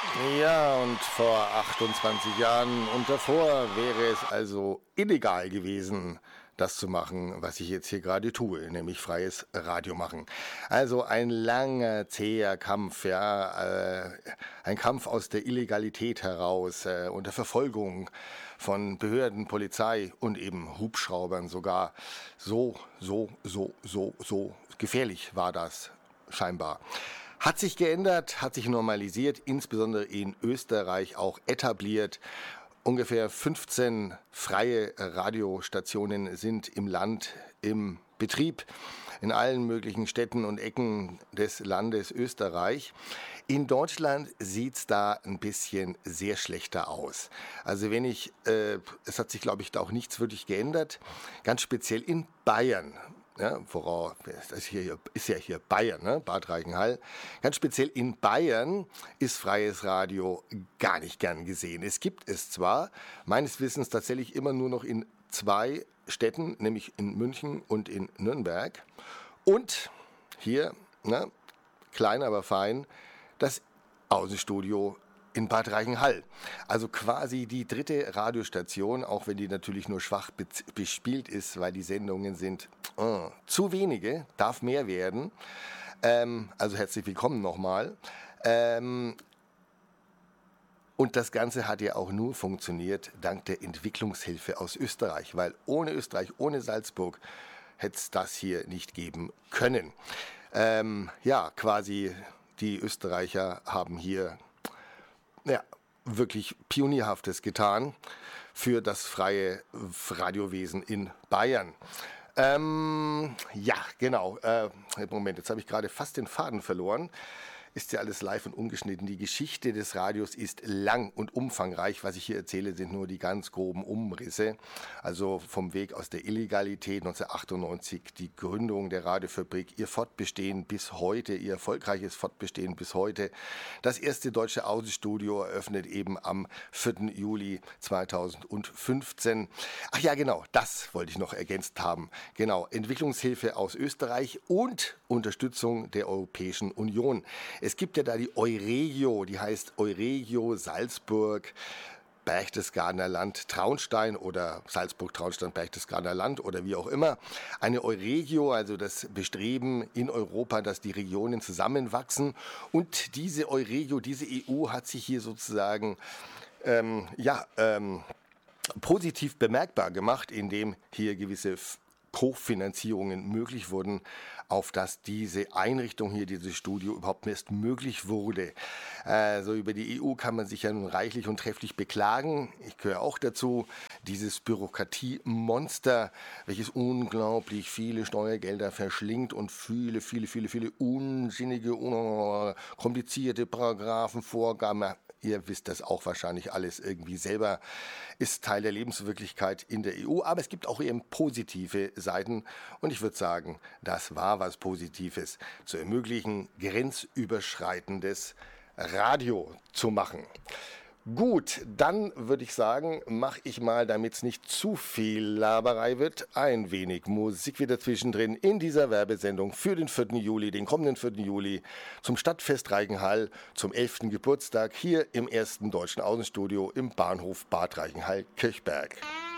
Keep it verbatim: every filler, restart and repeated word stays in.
Ja, und vor achtundzwanzig Jahren und davor wäre es also illegal gewesen, das zu machen, was ich jetzt hier gerade tue, nämlich freies Radio machen. Also ein langer, zäher Kampf, ja, äh, ein Kampf aus der Illegalität heraus, äh, unter Verfolgung von Behörden, Polizei und eben Hubschraubern sogar. So, so, so, so, so gefährlich war das scheinbar. Hat sich geändert, hat sich normalisiert, insbesondere in Österreich auch etabliert. Ungefähr fünfzehn freie Radiostationen sind im Land im Betrieb, in allen möglichen Städten und Ecken des Landes Österreich. In Deutschland sieht es da ein bisschen sehr schlechter aus. Also wenn ich, äh, es hat sich glaube ich da auch nichts wirklich geändert, ganz speziell in Bayern. Ja, worauf, das ist, hier, ist ja hier Bayern, ne? Bad Reichenhall. Ganz speziell in Bayern ist freies Radio gar nicht gern gesehen. Es gibt es zwar, meines Wissens tatsächlich immer nur noch in zwei Städten, nämlich in München und in Nürnberg. Und hier, ne, klein aber fein, das Außenstudio in Bad Reichenhall. Also quasi die dritte Radiostation, auch wenn die natürlich nur schwach be- bespielt ist, weil die Sendungen sind oh, zu wenige, darf mehr werden. Ähm, also herzlich willkommen nochmal. Ähm, und das Ganze hat ja auch nur funktioniert dank der Entwicklungshilfe aus Österreich, weil ohne Österreich, ohne Salzburg hätte es das hier nicht geben können. Ähm, ja, quasi die Österreicher haben hier ja, wirklich Pionierhaftes getan für das freie Radiowesen in Bayern. Ähm, ja, genau. Äh, Moment, jetzt habe ich gerade fast den Faden verloren. Ist ja alles live und ungeschnitten. Die Geschichte des Radios ist lang und umfangreich. Was ich hier erzähle, sind nur die ganz groben Umrisse. Also vom Weg aus der Illegalität neunzehnhundertachtundneunzig, die Gründung der Radiofabrik, ihr Fortbestehen bis heute, ihr erfolgreiches Fortbestehen bis heute. Das erste deutsche Außenstudio eröffnet eben am vierten Juli zweitausendfünfzehn. Ach ja, genau, das wollte ich noch ergänzt haben. Genau, Entwicklungshilfe aus Österreich und Unterstützung der Europäischen Union. Es gibt ja da die Euregio, die heißt Euregio Salzburg, Berchtesgadener Land, Traunstein oder Salzburg, Traunstein, Berchtesgadener Land oder wie auch immer. Eine Euregio, also das Bestreben in Europa, dass die Regionen zusammenwachsen. Und diese Euregio, diese E U hat sich hier sozusagen, ähm, ja, ähm, positiv bemerkbar gemacht, indem hier gewisse Kofinanzierungen möglich wurden, auf dass diese Einrichtung hier, dieses Studio überhaupt erst möglich wurde. Also über die E U kann man sich ja nun reichlich und trefflich beklagen. Ich gehöre auch dazu. Dieses Bürokratiemonster, welches unglaublich viele Steuergelder verschlingt und viele, viele, viele, viele unsinnige, un- komplizierte Paragraphen, Vorgaben. Ihr wisst das auch wahrscheinlich alles irgendwie selber, ist Teil der Lebenswirklichkeit in der E U. Aber es gibt auch eben positive Seiten. Und ich würde sagen, das war was Positives, zu ermöglichen, grenzüberschreitendes Radio zu machen. Gut, dann würde ich sagen, mache ich mal, damit es nicht zu viel Laberei wird, ein wenig Musik wieder zwischendrin in dieser Werbesendung für den vierten Juli, den kommenden vierten Juli, zum Stadtfest Reichenhall, zum elften Geburtstag hier im ersten deutschen Außenstudio im Bahnhof Bad Reichenhall-Kirchberg.